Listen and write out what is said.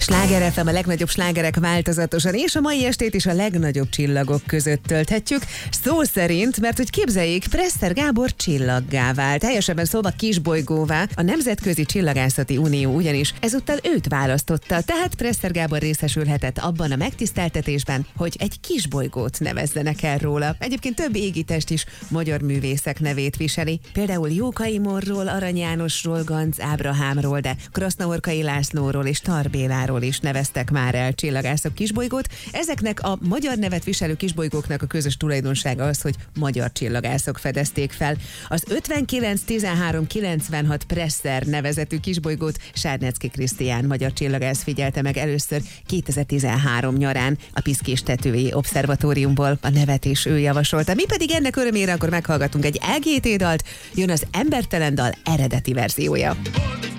Sláger FM, a legnagyobb slágerek változatosan, és a mai estét is a legnagyobb csillagok között tölthetjük. Szó szerint, mert hogy képzeljék, Presser Gábor csillaggá vált. Helyesebben szólva kisbolygóvá. A Nemzetközi Csillagászati Unió ugyanis ezúttal őt választotta, tehát Presser Gábor részesülhetett abban a megtiszteltetésben, hogy egy kisbolygót nevezzenek el róla. Egyébként több égitest is magyar művészek nevét viseli. Például Jókai Morról, Arany Jánosról, Ganz Ábrahámról, de Krasznahorkai Lászlóról és Tar Béláról is neveztek már el csillagászok kisbolygót. Ezeknek a magyar nevet viselő kisbolygóknak a közös tulajdonsága az, hogy magyar csillagászok fedezték fel. Az 591396 Presser nevezetű kisbolygót Sárnecki Krisztián magyar csillagász figyelte meg először 2013 nyarán a Piszkés Tetői Obszervatóriumból. A nevet is ő javasolta. Mi pedig ennek örömére akkor meghallgatunk egy LGT dalt, jön az Embertelen dal eredeti verziója.